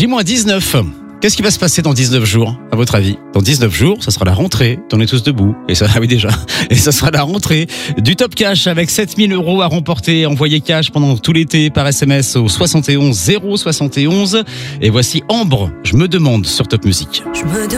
J-19. Qu'est-ce qui va se passer dans 19 jours, à votre avis? Dans 19 jours, ça sera la rentrée d'On est tous debout. Et ça, ah oui déjà. Et ça sera la rentrée du Top Cash avec 7000 € à remporter. Envoyez cash pendant tout l'été par SMS au 71 071. Et voici Ambre, je me demande sur Top Music.